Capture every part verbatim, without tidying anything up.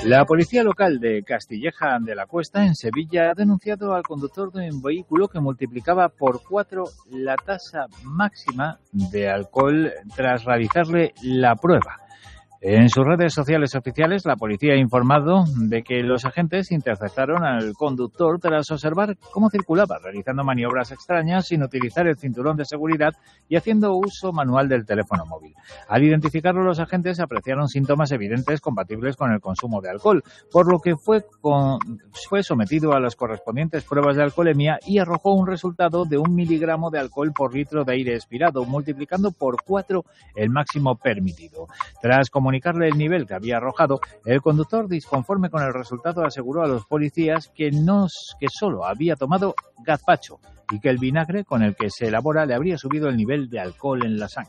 La policía local de Castilleja de la Cuesta, en Sevilla, ha denunciado al conductor de un vehículo que multiplicaba por cuatro la tasa máxima de alcohol tras realizarle la prueba. En sus redes sociales oficiales, la policía ha informado de que los agentes interceptaron al conductor tras observar cómo circulaba, realizando maniobras extrañas sin utilizar el cinturón de seguridad y haciendo uso manual del teléfono móvil. Al identificarlo, los agentes apreciaron síntomas evidentes compatibles con el consumo de alcohol, por lo que fue, con, fue sometido a las correspondientes pruebas de alcoholemia y arrojó un resultado de un miligramo de alcohol por litro de aire expirado, multiplicando por cuatro el máximo permitido. Tras comunicarle el nivel que había arrojado, el conductor, disconforme con el resultado, aseguró a los policías que, no, que solo había tomado gazpacho y que el vinagre con el que se elabora le habría subido el nivel de alcohol en la sangre.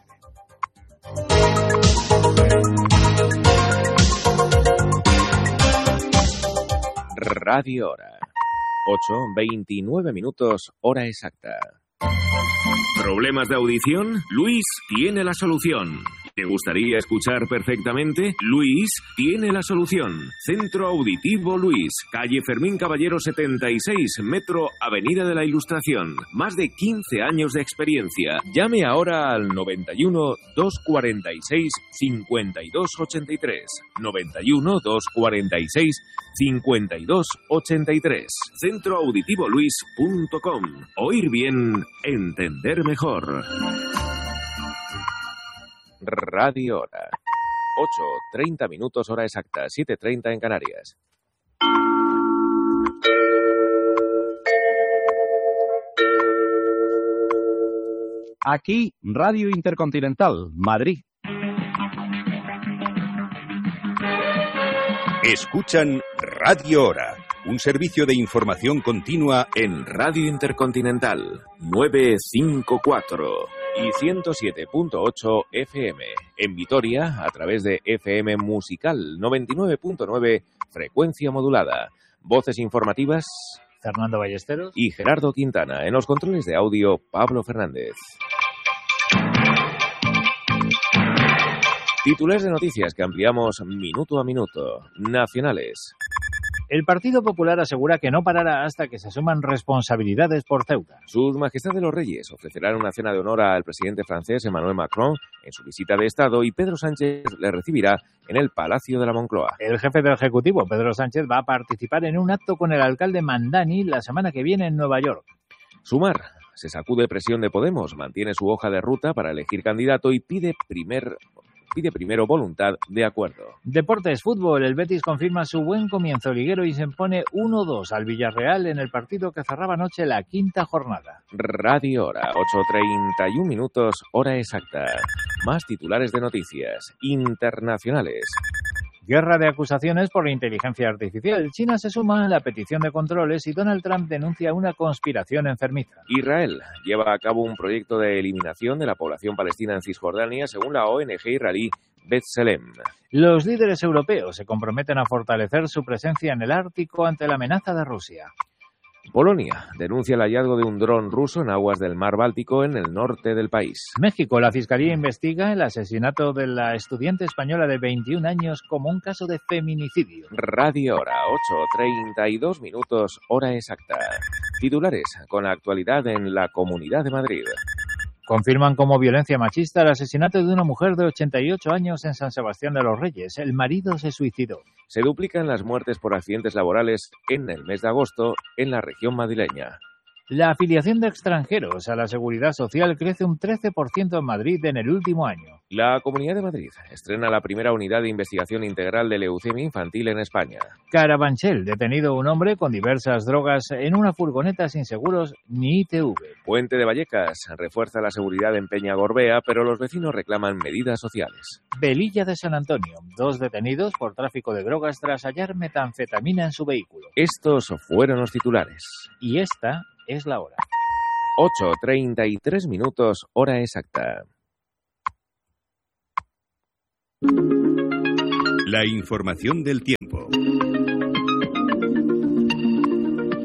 Radio Hora. ocho, veintinueve minutos, hora exacta. ¿Problemas de audición? Luis tiene la solución. ¿Te gustaría escuchar perfectamente? Luis tiene la solución. Centro Auditivo Luis, calle Fermín Caballero setenta y seis, metro Avenida de la Ilustración. Más de quince años de experiencia. Llame ahora al noventa y uno, doscientos cuarenta y seis, cincuenta y dos ochenta y tres. noventa y uno, doscientos cuarenta y seis, cincuenta y dos ochenta y tres. centro auditivo luis punto com. Oír bien, entender mejor. Radio Hora. ocho, treinta minutos, hora exacta, siete treinta en Canarias. Aquí, Radio Intercontinental, Madrid. Escuchan Radio Hora, un servicio de información continua en Radio Intercontinental novecientos cincuenta y cuatro y ciento siete punto ocho F M. En Vitoria, a través de F M Musical noventa y nueve punto nueve, frecuencia modulada. Voces informativas, Fernando Ballesteros y Gerardo Quintana. En los controles de audio, Pablo Fernández. Titulares de noticias que ampliamos minuto a minuto. Nacionales. El Partido Popular asegura que no parará hasta que se asuman responsabilidades por Ceuta. Sus Majestades los Reyes ofrecerán una cena de honor al presidente francés Emmanuel Macron en su visita de Estado y Pedro Sánchez le recibirá en el Palacio de la Moncloa. El jefe del Ejecutivo, Pedro Sánchez, va a participar en un acto con el alcalde Mandani la semana que viene en Nueva York. Sumar se sacude presión de Podemos, mantiene su hoja de ruta para elegir candidato y pide primer... pide primero voluntad de acuerdo. Deportes, fútbol. El Betis confirma su buen comienzo liguero y se impone uno dos al Villarreal en el partido que cerraba anoche la quinta jornada. Radio Hora, ocho treinta y un minutos, hora exacta. Más titulares de noticias internacionales. Guerra de acusaciones por la inteligencia artificial. China se suma a la petición de controles y Donald Trump denuncia una conspiración enfermiza. Israel lleva a cabo un proyecto de eliminación de la población palestina en Cisjordania, según la O N G israelí B'Tselem. Los líderes europeos se comprometen a fortalecer su presencia en el Ártico ante la amenaza de Rusia. Polonia denuncia el hallazgo de un dron ruso en aguas del mar Báltico en el norte del país. México, la Fiscalía investiga el asesinato de la estudiante española de veintiún años como un caso de feminicidio. Radio Hora, ocho treinta y dos minutos, hora exacta. Titulares con la actualidad en la Comunidad de Madrid. Confirman como violencia machista el asesinato de una mujer de ochenta y ocho años en San Sebastián de los Reyes. El marido se suicidó. Se duplican las muertes por accidentes laborales en el mes de agosto en la región madrileña. La afiliación de extranjeros a la Seguridad Social crece un trece por ciento en Madrid en el último año. La Comunidad de Madrid estrena la primera unidad de investigación integral de leucemia infantil en España. Carabanchel, detenido un hombre con diversas drogas en una furgoneta sin seguros ni I T V. Puente de Vallecas refuerza la seguridad en Peña Gorbea, pero los vecinos reclaman medidas sociales. Velilla de San Antonio, dos detenidos por tráfico de drogas tras hallar metanfetamina en su vehículo. Estos fueron los titulares. Y esta es la hora. ocho treinta y tres minutos, hora exacta. La información del tiempo.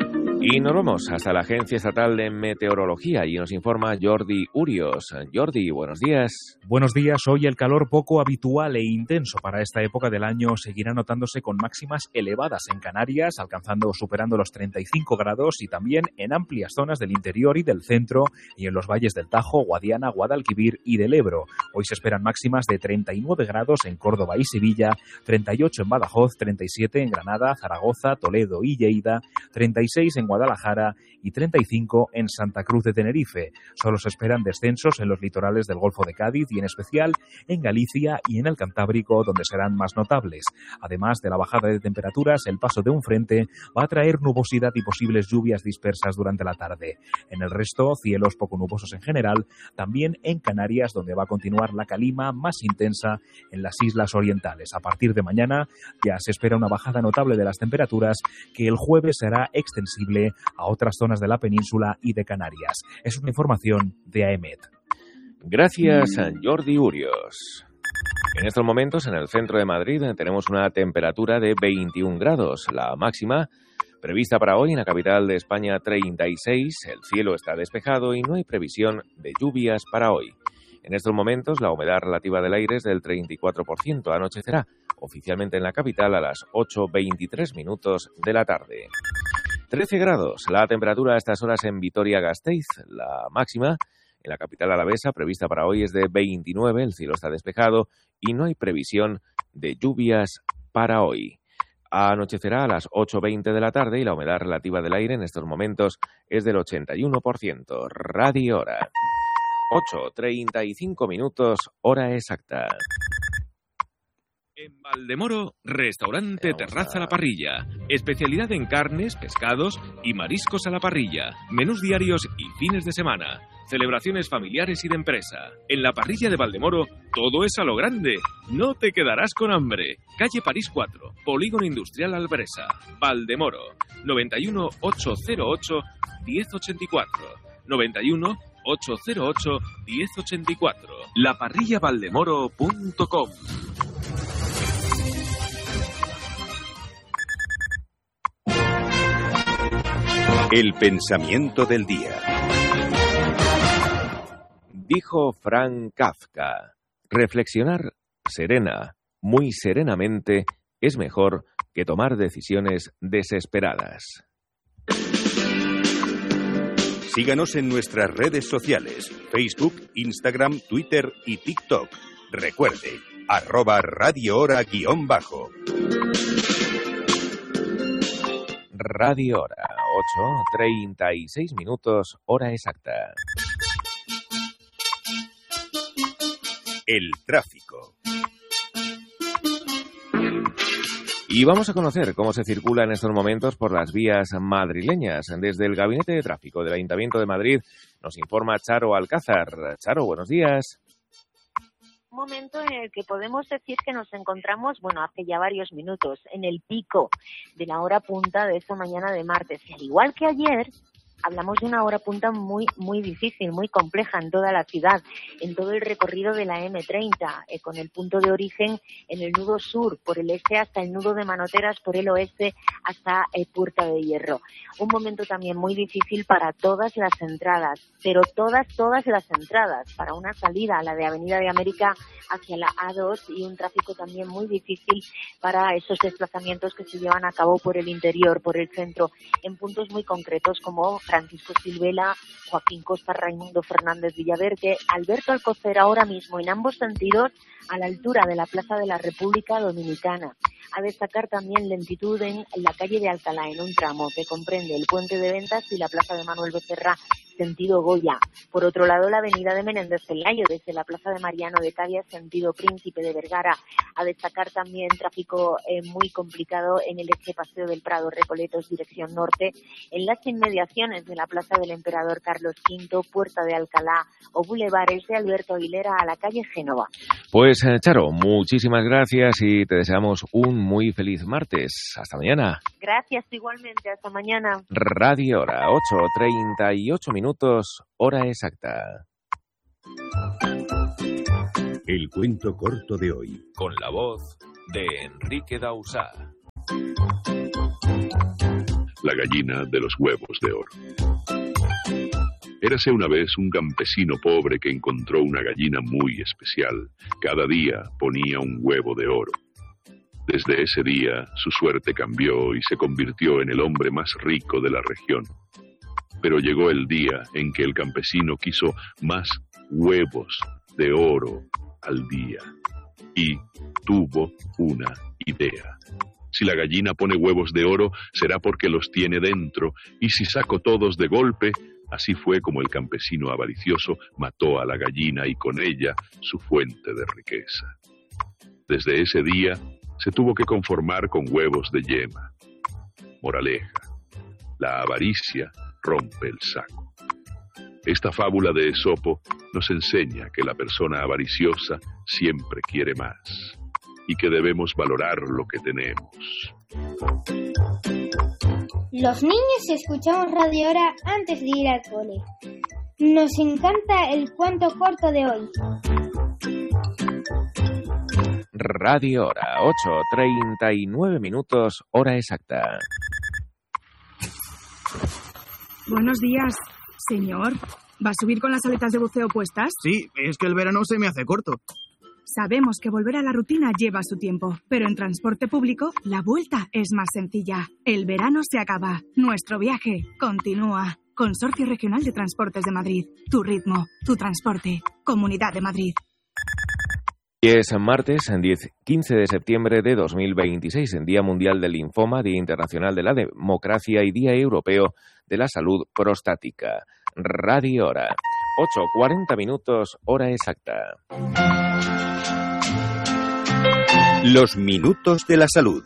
Y nos vamos hasta la Agencia Estatal de Meteorología y nos informa Jordi Urios. Jordi, buenos días. Buenos días. Hoy el calor poco habitual e intenso para esta época del año seguirá notándose con máximas elevadas en Canarias, alcanzando o superando los treinta y cinco grados y también en amplias zonas del interior y del centro y en los valles del Tajo, Guadiana, Guadalquivir y del Ebro. Hoy se esperan máximas de treinta y nueve grados en Córdoba y Sevilla, treinta y ocho en Badajoz, treinta y siete en Granada, Zaragoza, Toledo y Lleida, treinta y seis en Guadalajara y treinta y cinco en Santa Cruz de Tenerife. Solo se esperan descensos en los litorales del Golfo de Cádiz y en especial en Galicia y en el Cantábrico, donde serán más notables. Además de la bajada de temperaturas, el paso de un frente va a traer nubosidad y posibles lluvias dispersas durante la tarde. En el resto, cielos poco nubosos en general, también en Canarias, donde va a continuar la calima más intensa en las islas orientales. A partir de mañana ya se espera una bajada notable de las temperaturas que el jueves será extensible a otras zonas de la península y de Canarias. Es una información de A E M E T. Gracias a Jordi Urios. En estos momentos, en el centro de Madrid, tenemos una temperatura de veintiún grados. La máxima prevista para hoy en la capital de España, treinta y seis. El cielo está despejado y no hay previsión de lluvias para hoy. En estos momentos, la humedad relativa del aire es del treinta y cuatro por ciento. Anochecerá oficialmente en la capital a las ocho veintitrés minutos de la tarde. trece grados, la temperatura a estas horas en Vitoria-Gasteiz. La máxima en la capital alavesa prevista para hoy es de veintinueve, el cielo está despejado y no hay previsión de lluvias para hoy. Anochecerá a las ocho veinte de la tarde y la humedad relativa del aire en estos momentos es del ochenta y uno por ciento. Radio Hora. ocho treinta y cinco minutos, hora exacta. En Valdemoro, restaurante Terraza La Parrilla. Especialidad en carnes, pescados y mariscos a la parrilla. Menús diarios y fines de semana. Celebraciones familiares y de empresa. En la parrilla de Valdemoro, todo es a lo grande. No te quedarás con hambre. Calle París cuatro, Polígono Industrial Albresa. Valdemoro. noventa y uno, ochocientos ocho, diez ochenta y cuatro. noventa y uno, ochocientos ocho, diez ochenta y cuatro. la parrilla valdemoro punto com. El pensamiento del día. Dijo Frank Kafka, reflexionar serena, muy serenamente, es mejor que tomar decisiones desesperadas. Síganos en nuestras redes sociales, Facebook, Instagram, Twitter y TikTok. Recuerde, arroba Radio Hora guión bajo. Radio Hora, ocho treinta y seis minutos, hora exacta. El tráfico. Y vamos a conocer cómo se circula en estos momentos por las vías madrileñas. Desde el Gabinete de Tráfico del Ayuntamiento de Madrid nos informa Charo Alcázar. Charo, buenos días. Un momento en el que podemos decir que nos encontramos, bueno, hace ya varios minutos, en el pico de la hora punta de esta mañana de martes. Y al igual que ayer, hablamos de una hora punta muy muy difícil, muy compleja en toda la ciudad, en todo el recorrido de la eme treinta, eh, con el punto de origen en el nudo sur, por el este hasta el nudo de Manoteras, por el oeste hasta eh, Puerta de Hierro. Un momento también muy difícil para todas las entradas, pero todas, todas las entradas, para una salida a la de Avenida de América hacia la A dos y un tráfico también muy difícil para esos desplazamientos que se llevan a cabo por el interior, por el centro, en puntos muy concretos como Francisco Silvela, Joaquín Costa, Raimundo Fernández Villaverde, Alberto Alcocer, ahora mismo en ambos sentidos a la altura de la Plaza de la República Dominicana. A destacar también lentitud en la calle de Alcalá, en un tramo que comprende el Puente de Ventas y la Plaza de Manuel Becerra, sentido Goya. Por otro lado, la avenida de Menéndez Pelayo, desde la Plaza de Mariano de Cavia, sentido Príncipe de Vergara. A destacar también tráfico eh, muy complicado en el eje Paseo del Prado, Recoletos, dirección norte, en las inmediaciones de la Plaza del Emperador Carlos quinto, Puerta de Alcalá o bulevares de Alberto Aguilera a la calle Génova. Pues Charo, muchísimas gracias y te deseamos un muy feliz martes. Hasta mañana. Gracias igualmente, hasta mañana. Radio Hora, ocho treinta y ocho minutos, hora exacta. El cuento corto de hoy. Con la voz de Enrique Dausá. la gallina de los huevos de oro. Érase una vez un campesino pobre que encontró una gallina muy especial. Cada día ponía un huevo de oro. Desde ese día su suerte cambió y se convirtió en el hombre más rico de la región. Pero llegó el día en que el campesino quiso más huevos de oro al día y tuvo una idea. Si la gallina pone huevos de oro, será porque los tiene dentro, y si saco todos de golpe, así fue como el campesino avaricioso mató a la gallina y con ella su fuente de riqueza. Desde ese día se tuvo que conformar con huevos de yema. Moraleja: la avaricia rompe el saco. Esta fábula de Esopo nos enseña que la persona avariciosa siempre quiere más y que debemos valorar lo que tenemos. Los niños escuchamos Radio Hora antes de ir al cole. Nos encanta el cuento corto de hoy. Radio Hora, ocho treinta y nueve minutos, hora exacta. Buenos días, señor. ¿Va a subir con las aletas de buceo puestas? Sí, es que el verano se me hace corto. Sabemos que volver a la rutina lleva su tiempo, pero en transporte público la vuelta es más sencilla. El verano se acaba, nuestro viaje continúa. Consorcio Regional de Transportes de Madrid. Tu ritmo, tu transporte. Comunidad de Madrid. Y es martes, quince de septiembre de dos mil veintiséis, en Día Mundial del Linfoma, Día Internacional de la Democracia y Día Europeo de la Salud Prostática. Radio Hora, ocho cuarenta minutos, hora exacta. Los minutos de la salud.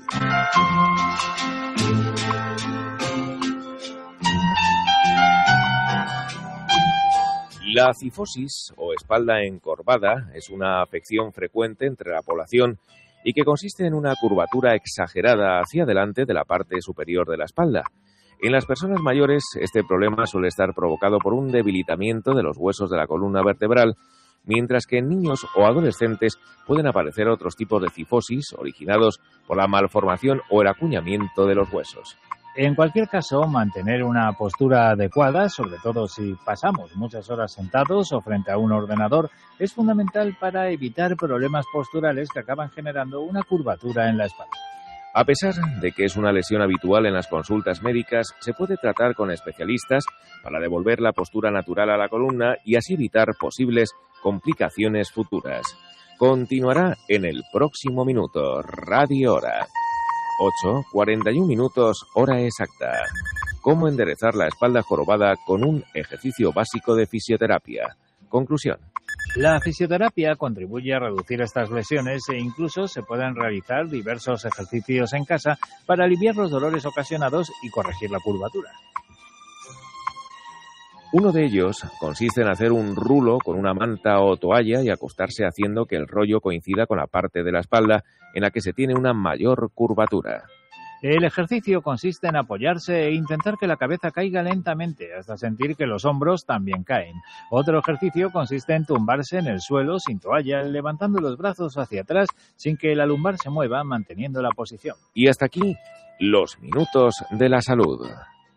La cifosis o espalda encorvada es una afección frecuente entre la población y que consiste en una curvatura exagerada hacia adelante de la parte superior de la espalda. En las personas mayores, este problema suele estar provocado por un debilitamiento de los huesos de la columna vertebral, mientras que en niños o adolescentes pueden aparecer otros tipos de cifosis originados por la malformación o el acuñamiento de los huesos. En cualquier caso, mantener una postura adecuada, sobre todo si pasamos muchas horas sentados o frente a un ordenador, es fundamental para evitar problemas posturales que acaban generando una curvatura en la espalda. A pesar de que es una lesión habitual en las consultas médicas, se puede tratar con especialistas para devolver la postura natural a la columna y así evitar posibles complicaciones futuras. Continuará en el próximo minuto. Radio Hora. ocho cuarenta y uno minutos, hora exacta. ¿Cómo enderezar la espalda jorobada con un ejercicio básico de fisioterapia? Conclusión. La fisioterapia contribuye a reducir estas lesiones e incluso se pueden realizar diversos ejercicios en casa para aliviar los dolores ocasionados y corregir la curvatura. Uno de ellos consiste en hacer un rulo con una manta o toalla y acostarse haciendo que el rollo coincida con la parte de la espalda en la que se tiene una mayor curvatura. El ejercicio consiste en apoyarse e intentar que la cabeza caiga lentamente hasta sentir que los hombros también caen. Otro ejercicio consiste en tumbarse en el suelo sin toalla, levantando los brazos hacia atrás sin que la lumbar se mueva, manteniendo la posición. Y hasta aquí, los minutos de la salud.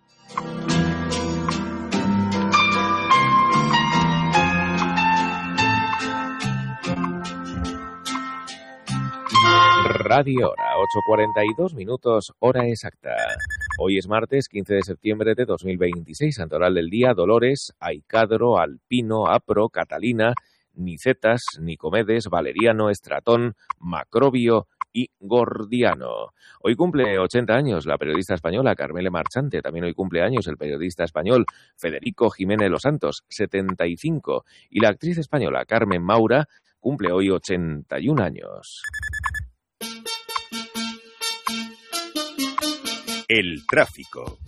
Radio Hora, ocho cuarenta y dos minutos, hora exacta. Hoy es martes, quince de septiembre de dos mil veintiséis, santoral del día, Dolores, Aicadro, Alpino, Apro, Catalina, Nicetas, Nicomedes, Valeriano, Estratón, Macrobio y Gordiano. Hoy cumple ochenta años la periodista española Carmele Marchante. También hoy cumple años el periodista español Federico Jiménez Los Santos, setenta y cinco. Y la actriz española Carmen Maura cumple hoy ochenta y un años. El tráfico.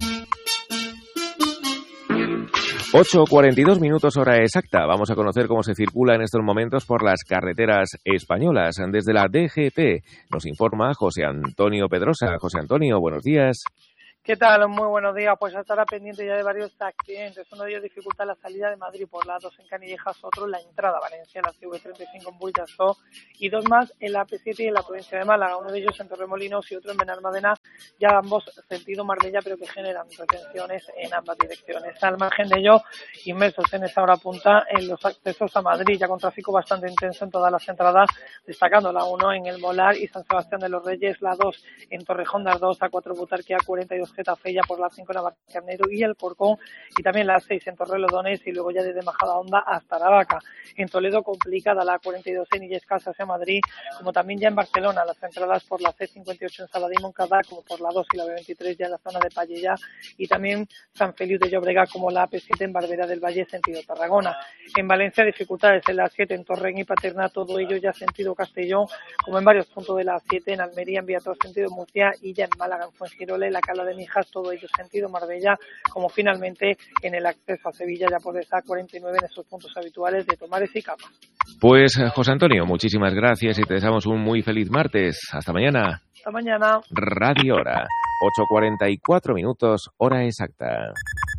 ocho cuarenta y dos minutos, hora exacta. Vamos a conocer cómo se circula en estos momentos por las carreteras españolas. Desde la D G T nos informa José Antonio Pedrosa. José Antonio, buenos días. ¿Qué tal? Muy buenos días. Pues estará pendiente ya de varios accidentes. Uno de ellos dificulta la salida de Madrid por la A dos en Canillejas, otro la entrada a Valencia, la C V treinta y cinco en Burjasó y dos más en la A P siete y en la provincia de Málaga. Uno de ellos en Torremolinos y otro en Benalmádena, ya ambos sentido Marbella, pero que generan retenciones en ambas direcciones. Al margen de ello, inmersos en esta hora punta en los accesos a Madrid, ya con tráfico bastante intenso en todas las entradas, destacando la uno en el Molar y San Sebastián de los Reyes, la dos en Torrejón de Ardoz, A cuatro Butarque, A cuarenta y dos Getafe, ya por la cinco en Navarcarnero y el Corcón, y también la seis en Torrelodones y luego ya desde Majadahonda hasta Aravaca. En Toledo complicada la cuarenta y dos en Illescas hacia Madrid, como también ya en Barcelona las entradas por la C cincuenta y ocho en Sabadell y Moncada, como por la dos y la B veintitrés ya en la zona de Pallella, y también San Feliu de Llobregat como la A P siete en Barberá del Valle sentido Tarragona. En Valencia dificultades en la siete en Torrent y Paterna, todo ello ya sentido Castellón, como en varios puntos de la siete en Almería, en Viator sentido Murcia y ya en Málaga, en Fuengirola y la Cala de Mijas, todo ello sentido Marbella, como finalmente en el acceso a Sevilla ya por esa cuarenta y nueve en esos puntos habituales de Tomares y Cama. Pues José Antonio, muchísimas gracias y te deseamos un muy feliz martes. Hasta mañana. Hasta mañana. Radio Hora, ocho cuarenta y cuatro minutos, hora exacta.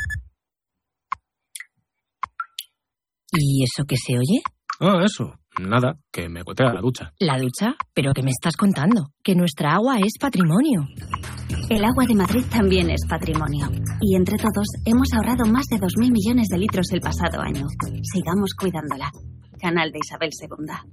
¿Y eso qué se oye? Ah, eso. Nada, que me gotea la ducha. ¿La ducha? ¿Pero qué me estás contando? Que nuestra agua es patrimonio. El agua de Madrid también es patrimonio. Y entre todos hemos ahorrado más de dos mil millones de litros el pasado año. Sigamos cuidándola. Canal de Isabel segunda.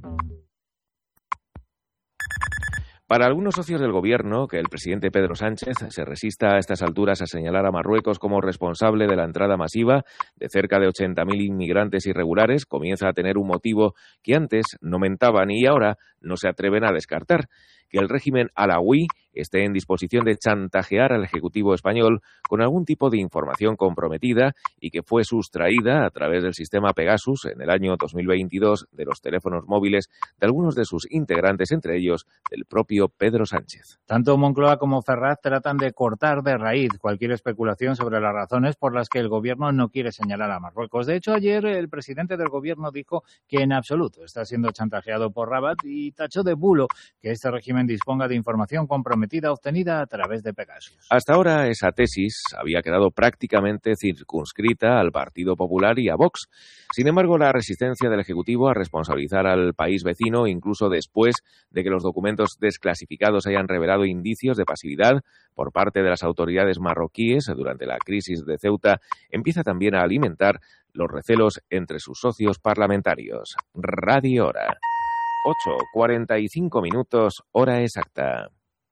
Para algunos socios del gobierno, que el presidente Pedro Sánchez se resista a estas alturas a señalar a Marruecos como responsable de la entrada masiva de cerca de ochenta mil inmigrantes irregulares comienza a tener un motivo que antes no mentaban y ahora no se atreven a descartar: que el régimen alawí esté en disposición de chantajear al Ejecutivo español con algún tipo de información comprometida y que fue sustraída a través del sistema Pegasus en el año dos mil veintidós de los teléfonos móviles de algunos de sus integrantes, entre ellos del propio Pedro Sánchez. Tanto Moncloa como Ferraz tratan de cortar de raíz cualquier especulación sobre las razones por las que el gobierno no quiere señalar a Marruecos. De hecho, ayer el presidente del gobierno dijo que en absoluto está siendo chantajeado por Rabat y tachó de bulo que este régimen disponga de información comprometida obtenida a través de Pegasus. Hasta ahora esa tesis había quedado prácticamente circunscrita al Partido Popular y a Vox. Sin embargo, la resistencia del Ejecutivo a responsabilizar al país vecino, incluso después de que los documentos desclasificados hayan revelado indicios de pasividad por parte de las autoridades marroquíes durante la crisis de Ceuta, empieza también a alimentar los recelos entre sus socios parlamentarios. Radio Hora. ocho cuarenta y cinco minutos, hora exacta.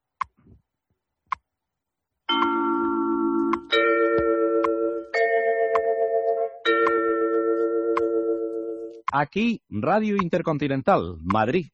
Aquí, Radio Intercontinental, Madrid.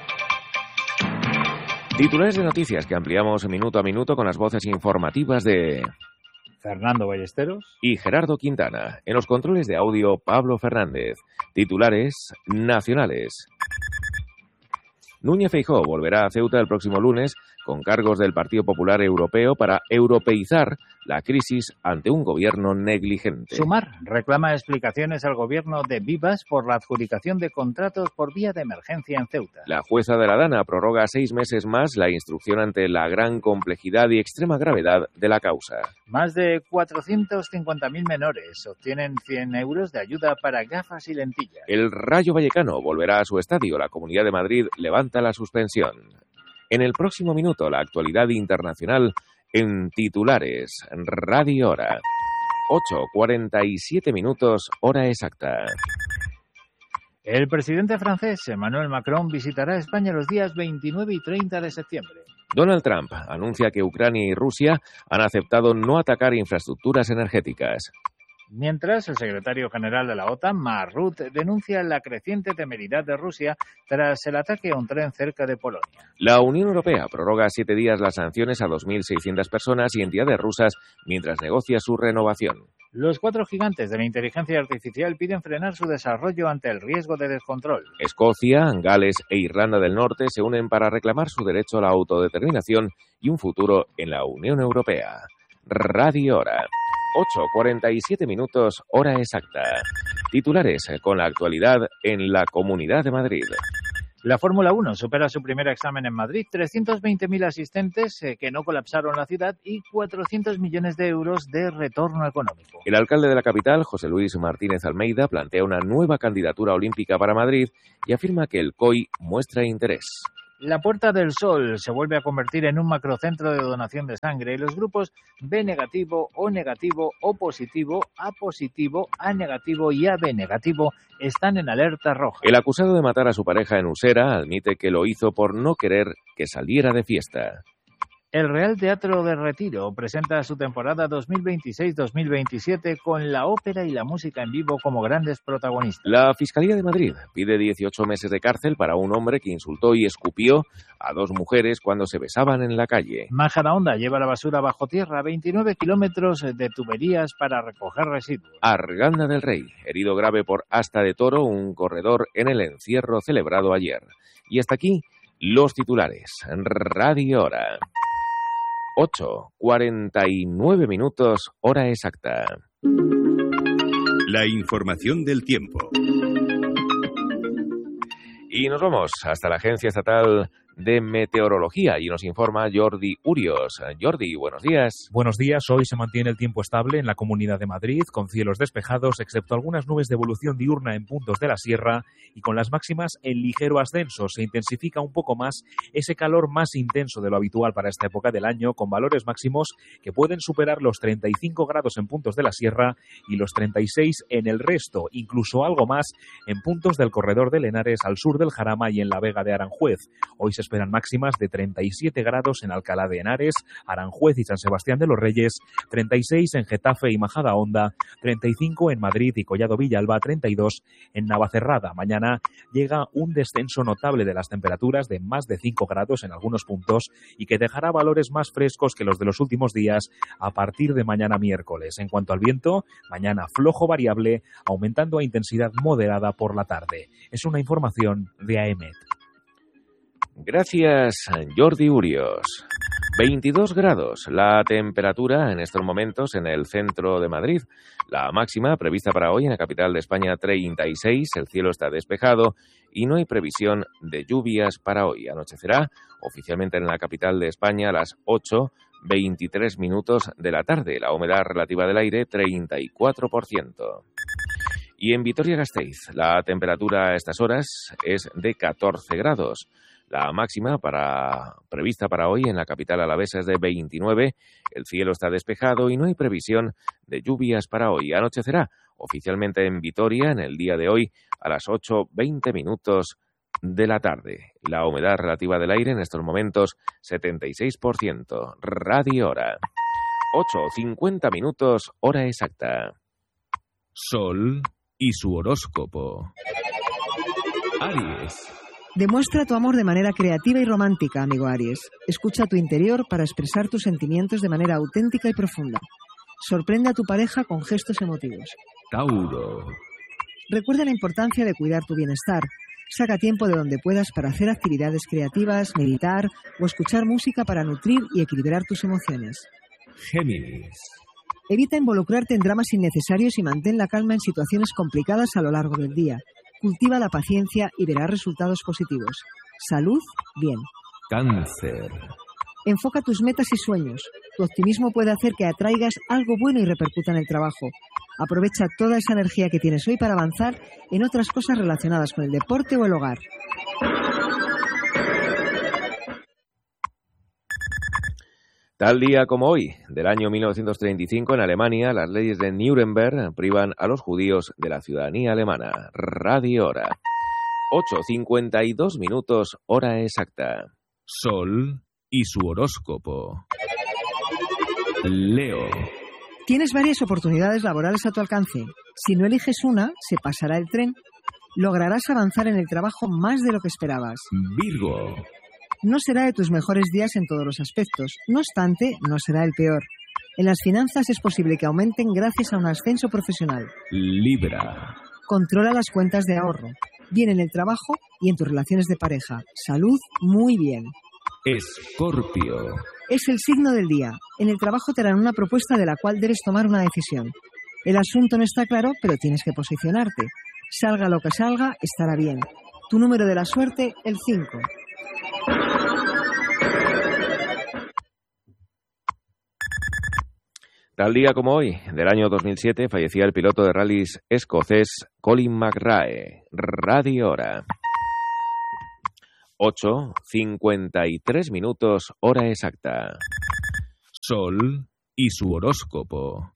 Titulares de noticias que ampliamos minuto a minuto con las voces informativas de Fernando Ballesteros y Gerardo Quintana. En los controles de audio, Pablo Fernández. Titulares nacionales. Núñez Feijóo volverá a Ceuta el próximo lunes con cargos del Partido Popular Europeo para europeizar la crisis ante un gobierno negligente. Sumar reclama explicaciones al gobierno de Vivas por la adjudicación de contratos por vía de emergencia en Ceuta. La jueza de la Dana prorroga seis meses más la instrucción ante la gran complejidad y extrema gravedad de la causa. Más de cuatrocientos cincuenta mil menores obtienen cien euros de ayuda para gafas y lentillas. El Rayo Vallecano volverá a su estadio. La Comunidad de Madrid levanta la suspensión. En el próximo minuto, la actualidad internacional en titulares. Radio Hora. ocho cuarenta y siete minutos, hora exacta. El presidente francés Emmanuel Macron visitará España los días veintinueve y treinta de septiembre. Donald Trump anuncia que Ucrania y Rusia han aceptado no atacar infraestructuras energéticas. Mientras, el secretario general de la OTAN, Mark Rutte, denuncia la creciente temeridad de Rusia tras el ataque a un tren cerca de Polonia. La Unión Europea prorroga siete días las sanciones a dos mil seiscientas personas y entidades rusas mientras negocia su renovación. Los cuatro gigantes de la inteligencia artificial piden frenar su desarrollo ante el riesgo de descontrol. Escocia, Gales e Irlanda del Norte se unen para reclamar su derecho a la autodeterminación y un futuro en la Unión Europea. Radio Hora. ocho cuarenta y siete minutos, hora exacta. Titulares con la actualidad en la Comunidad de Madrid. La Fórmula uno supera su primer examen en Madrid, trescientos veinte mil asistentes eh, que no colapsaron la ciudad y cuatrocientos millones de euros de retorno económico. El alcalde de la capital, José Luis Martínez Almeida, plantea una nueva candidatura olímpica para Madrid y afirma que el C O I muestra interés. La Puerta del Sol se vuelve a convertir en un macrocentro de donación de sangre y los grupos B negativo, O negativo, O positivo, A positivo, A negativo y A B negativo están en alerta roja. El acusado de matar a su pareja en Usera admite que lo hizo por no querer que saliera de fiesta. El Real Teatro de Retiro presenta su temporada dos mil veintiséis dos mil veintisiete con la ópera y la música en vivo como grandes protagonistas. La Fiscalía de Madrid pide dieciocho meses de cárcel para un hombre que insultó y escupió a dos mujeres cuando se besaban en la calle. Majadahonda lleva la basura bajo tierra, veintinueve kilómetros de tuberías para recoger residuos. Arganda del Rey, herido grave por asta de toro, un corredor en el encierro celebrado ayer. Y hasta aquí los titulares. Radio Hora. ocho, cuarenta y nueve minutos, hora exacta. La información del tiempo. Y nos vamos hasta la Agencia Estatal de Meteorología y nos informa Jordi Urios. Jordi, buenos días. Buenos días. Hoy se mantiene el tiempo estable en la Comunidad de Madrid, con cielos despejados, excepto algunas nubes de evolución diurna en puntos de la sierra y con las máximas en ligero ascenso. Se intensifica un poco más ese calor más intenso de lo habitual para esta época del año, con valores máximos que pueden superar los treinta y cinco grados en puntos de la sierra y los treinta y seis en el resto, incluso algo más en puntos del corredor de Henares, al sur del Jarama y en la Vega de Aranjuez. Hoy se esperan máximas de treinta y siete grados en Alcalá de Henares, Aranjuez y San Sebastián de los Reyes, treinta y seis en Getafe y Majadahonda, treinta y cinco en Madrid y Collado Villalba, treinta y dos en Navacerrada. Mañana llega un descenso notable de las temperaturas de más de cinco grados en algunos puntos y que dejará valores más frescos que los de los últimos días a partir de mañana miércoles. En cuanto al viento, mañana flojo variable, aumentando a intensidad moderada por la tarde. Es una información de A E M E T. Gracias, Jordi Urios. veintidós grados la temperatura en estos momentos en el centro de Madrid. La máxima prevista para hoy en la capital de España, treinta y seis. El cielo está despejado y no hay previsión de lluvias para hoy. Anochecerá oficialmente en la capital de España a las ocho, veintitrés minutos de la tarde. La humedad relativa del aire, treinta y cuatro por ciento. Y en Vitoria-Gasteiz, la temperatura a estas horas es de catorce grados. La máxima para, prevista para hoy en la capital alavesa es de veintinueve. El cielo está despejado y no hay previsión de lluvias para hoy. Anochecerá oficialmente en Vitoria en el día de hoy a las ocho, veinte minutos de la tarde. La humedad relativa del aire en estos momentos, setenta y seis por ciento. Radio Hora. ocho, cincuenta minutos, hora exacta. Sol y su horóscopo. Aries. Demuestra tu amor de manera creativa y romántica, amigo Aries. Escucha tu interior para expresar tus sentimientos de manera auténtica y profunda. Sorprende a tu pareja con gestos emotivos. Tauro. Recuerda la importancia de cuidar tu bienestar. Saca tiempo de donde puedas para hacer actividades creativas, meditar o escuchar música para nutrir y equilibrar tus emociones. Géminis. Evita involucrarte en dramas innecesarios y mantén la calma en situaciones complicadas a lo largo del día. Cultiva la paciencia y verás resultados positivos. Salud, bien. Cáncer. Enfoca tus metas y sueños. Tu optimismo puede hacer que atraigas algo bueno y repercuta en el trabajo. Aprovecha toda esa energía que tienes hoy para avanzar en otras cosas relacionadas con el deporte o el hogar. Tal día como hoy, del año mil novecientos treinta y cinco, en Alemania, las leyes de Nuremberg privan a los judíos de la ciudadanía alemana. Radio Hora. ocho, cincuenta y dos minutos, hora exacta. Sol y su horóscopo. Leo. Tienes varias oportunidades laborales a tu alcance. Si no eliges una, se pasará el tren. Lograrás avanzar en el trabajo más de lo que esperabas. Virgo. No será de tus mejores días en todos los aspectos. No obstante, no será el peor. En las finanzas es posible que aumenten gracias a un ascenso profesional. Libra. Controla las cuentas de ahorro. Bien en el trabajo y en tus relaciones de pareja. Salud, muy bien. Escorpio. Es el signo del día. En el trabajo te harán una propuesta de la cual debes tomar una decisión. El asunto no está claro, pero tienes que posicionarte. Salga lo que salga, estará bien. Tu número de la suerte, el cinco. Tal día como hoy, del año dos mil siete, fallecía el piloto de rallies escocés Colin McRae. Radio Hora. ocho, cincuenta y tres minutos, hora exacta. Sol y su horóscopo.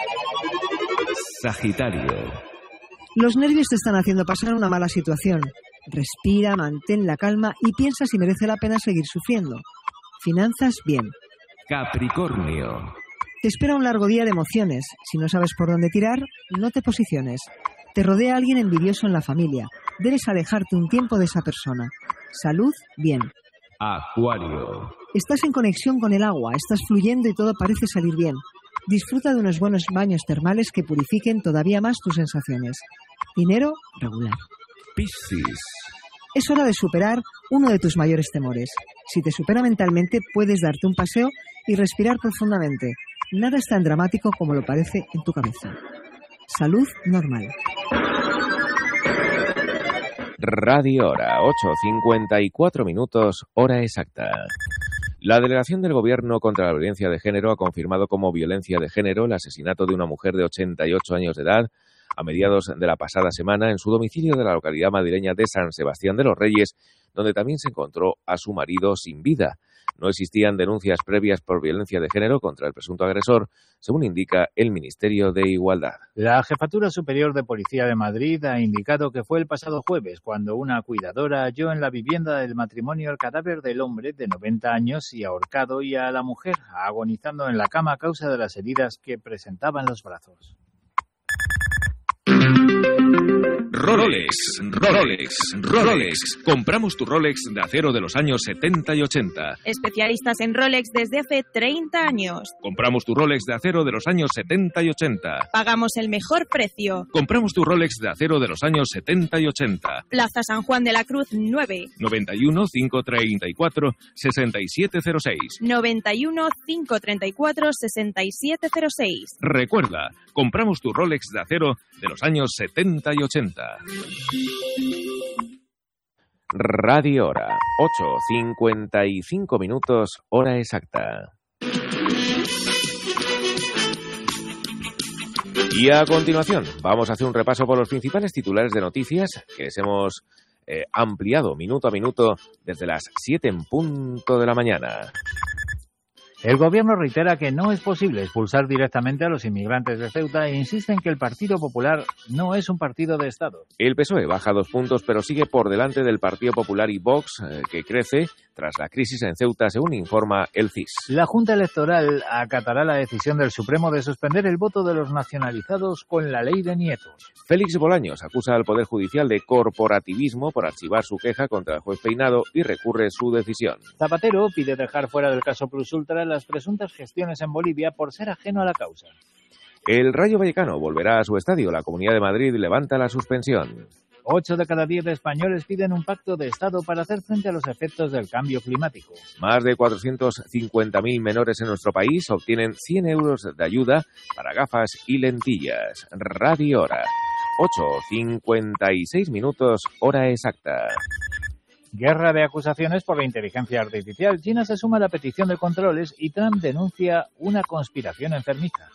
Sagitario. Los nervios te están haciendo pasar una mala situación. Respira, mantén la calma y piensa si merece la pena seguir sufriendo. Finanzas, bien. Capricornio. Te espera un largo día de emociones. Si no sabes por dónde tirar, no te posiciones. Te rodea alguien envidioso en la familia. Debes alejarte un tiempo de esa persona. Salud, bien. Acuario. Estás en conexión con el agua, estás fluyendo y todo parece salir bien. Disfruta de unos buenos baños termales que purifiquen todavía más tus sensaciones. Dinero, regular. Piscis. Es hora de superar uno de tus mayores temores. Si te supera mentalmente, puedes darte un paseo y respirar profundamente. Nada es tan dramático como lo parece en tu cabeza. Salud normal. Radio Hora, ocho, cincuenta y cuatro minutos, hora exacta. La delegación del Gobierno contra la violencia de género ha confirmado como violencia de género el asesinato de una mujer de ochenta y ocho años de edad a mediados de la pasada semana en su domicilio de la localidad madrileña de San Sebastián de los Reyes, donde también se encontró a su marido sin vida. No existían denuncias previas por violencia de género contra el presunto agresor, según indica el Ministerio de Igualdad. La Jefatura Superior de Policía de Madrid ha indicado que fue el pasado jueves cuando una cuidadora halló en la vivienda del matrimonio el cadáver del hombre de noventa años y ahorcado, y a la mujer agonizando en la cama a causa de las heridas que presentaba en los brazos. Rolex, Rolex, Rolex. Compramos tu Rolex de acero de los años setenta y ochenta. Especialistas en Rolex desde hace treinta años. Compramos tu Rolex de acero de los años setenta y ochenta. Pagamos el mejor precio. Compramos tu Rolex de acero de los años setenta y ochenta. Plaza San Juan de la Cruz nueve. noventa y uno, cinco treinta y cuatro, sesenta y siete cero seis. noventa y uno, cinco treinta y cuatro, sesenta y siete cero seis. Recuerda, compramos tu Rolex de acero de los años setenta y ochenta. Radio Hora, ocho, cincuenta y cinco minutos, hora exacta. Y a continuación, vamos a hacer un repaso por los principales titulares de noticias que les hemos eh, ampliado minuto a minuto desde las siete en punto de la mañana. El Gobierno reitera que no es posible expulsar directamente a los inmigrantes de Ceuta e insiste en que el Partido Popular no es un partido de Estado. El P S O E baja dos puntos, pero sigue por delante del Partido Popular y Vox, eh, que crece tras la crisis en Ceuta, según informa el C I S. La Junta Electoral acatará la decisión del Supremo de suspender el voto de los nacionalizados con la ley de nietos. Félix Bolaños acusa al Poder Judicial de corporativismo por archivar su queja contra el juez Peinado y recurre su decisión. Zapatero pide dejar fuera del caso Plus Ultra las presuntas gestiones en Bolivia por ser ajeno a la causa. El Rayo Vallecano volverá a su estadio. La Comunidad de Madrid levanta la suspensión. Ocho de cada diez españoles piden un pacto de Estado para hacer frente a los efectos del cambio climático. Más de cuatrocientos cincuenta mil menores en nuestro país obtienen cien euros de ayuda para gafas y lentillas. Radio Hora. ocho, cincuenta y seis minutos, hora exacta. Guerra de acusaciones por la inteligencia artificial. China se suma a la petición de controles y Trump denuncia una conspiración enfermiza.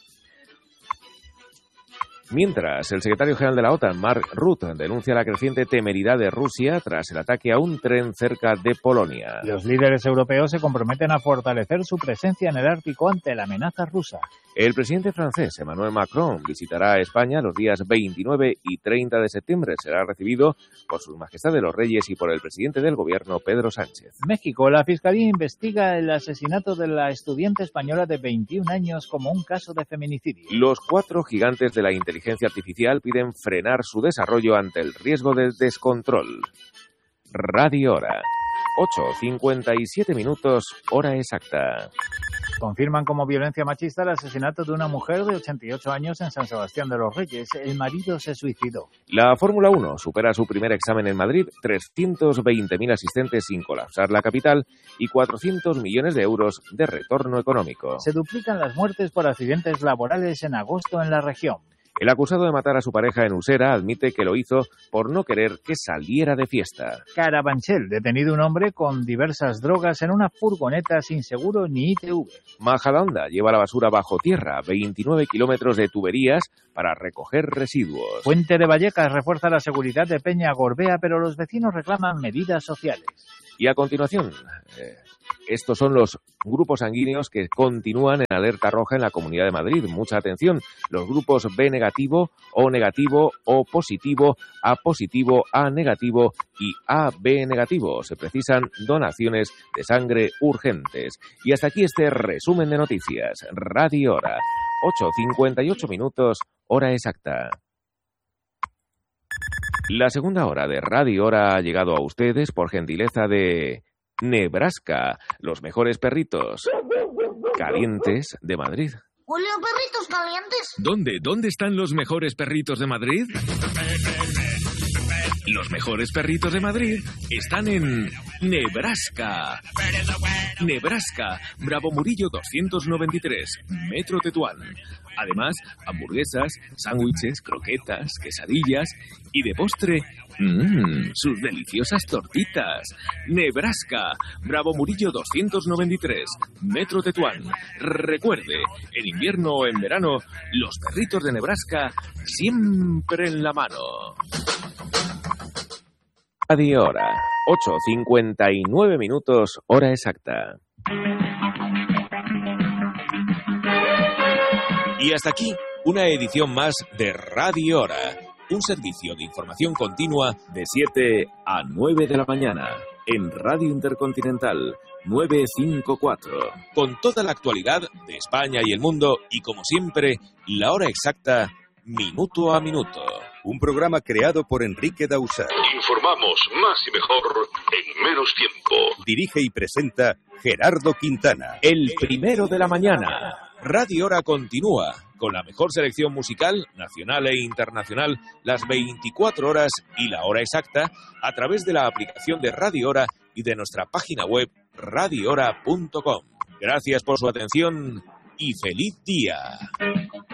Mientras, el secretario general de la OTAN, Mark Rutte, denuncia la creciente temeridad de Rusia tras el ataque a un tren cerca de Polonia. Los líderes europeos se comprometen a fortalecer su presencia en el Ártico ante la amenaza rusa. El presidente francés, Emmanuel Macron, visitará España los días veintinueve y treinta de septiembre. Será recibido por Su Majestad de los Reyes y por el presidente del Gobierno, Pedro Sánchez. México, la Fiscalía investiga el asesinato de la estudiante española de veintiún años como un caso de feminicidio. Los cuatro gigantes de la inteligencia artificial piden frenar su desarrollo ante el riesgo de descontrol. Radio Hora. ocho, cincuenta y siete minutos, hora exacta. Confirman como violencia machista el asesinato de una mujer de ochenta y ocho años en San Sebastián de los Reyes. El marido se suicidó. La Fórmula uno supera su primer examen en Madrid, trescientos veinte mil asistentes sin colapsar la capital y cuatrocientos millones de euros de retorno económico. Se duplican las muertes por accidentes laborales en agosto en la región. El acusado de matar a su pareja en Usera admite que lo hizo por no querer que saliera de fiesta. Carabanchel, detenido un hombre con diversas drogas en una furgoneta sin seguro ni I T V. Majadahonda lleva la basura bajo tierra, veintinueve kilómetros de tuberías para recoger residuos. Fuente de Vallecas refuerza la seguridad de Peña Gorbea, pero los vecinos reclaman medidas sociales. Y a continuación, eh, estos son los grupos sanguíneos que continúan en alerta roja en la Comunidad de Madrid. Mucha atención, los grupos B negativo, O negativo, O positivo, A positivo, A negativo y A B negativo. Se precisan donaciones de sangre urgentes. Y hasta aquí este resumen de noticias. Radio Hora, ocho cincuenta y ocho minutos, hora exacta. La segunda hora de Radio Hora ha llegado a ustedes por gentileza de Nebraska, los mejores perritos calientes de Madrid. ¿Huelen perritos calientes? ¿Dónde? ¿Dónde están los mejores perritos de Madrid? Los mejores perritos de Madrid están en Nebraska. Nebraska, Bravo Murillo doscientos noventa y tres, Metro Tetuán. Además, hamburguesas, sándwiches, croquetas, quesadillas y de postre, mmm, sus deliciosas tortitas. Nebraska, Bravo Murillo doscientos noventa y tres, Metro Tetuán. Recuerde, en invierno o en verano, los perritos de Nebraska siempre en la mano. Radio Hora, ocho cincuenta y nueve minutos, hora exacta. Y hasta aquí, una edición más de Radio Hora, un servicio de información continua de siete a nueve de la mañana, en Radio Intercontinental novecientos cincuenta y cuatro, con toda la actualidad de España y el mundo, y como siempre, la hora exacta, minuto a minuto. Un programa creado por Enrique Dausá. Informamos más y mejor en menos tiempo. Dirige y presenta Gerardo Quintana. El primero de la mañana. Radio Hora continúa con la mejor selección musical, nacional e internacional, las veinticuatro horas y la hora exacta, a través de la aplicación de Radio Hora y de nuestra página web radio hora punto com. Gracias por su atención y feliz día.